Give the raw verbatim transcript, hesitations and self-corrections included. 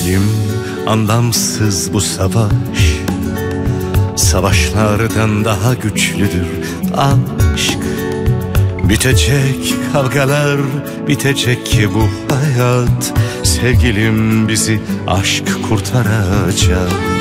sevgilim, anlamsız bu savaş. Savaşlardan daha güçlüdür aşk. Bitecek kavgalar, bitecek ki bu hayat. Sevgilim, bizi aşk kurtaracak.